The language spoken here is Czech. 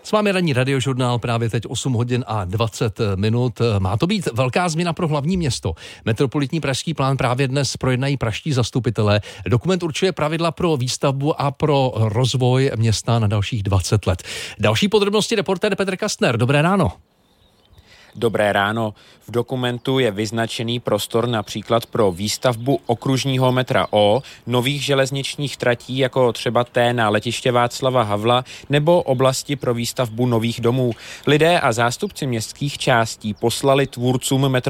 S vámi ranní radiožurnál právě teď 8 hodin a 20 minut. Má to být velká změna pro hlavní město. Metropolitní pražský plán právě dnes projednají pražští zastupitelé. Dokument určuje pravidla pro výstavbu a pro rozvoj města na dalších 20 let. Další podrobnosti reportér Petr Kastner. Dobré ráno. Dobré ráno. V dokumentu je vyznačený prostor například pro výstavbu okružního metra O, nových železničních tratí jako třeba té na letiště Václava Havla nebo oblasti pro výstavbu nových domů. Lidé a zástupci městských částí poslali tvůrcům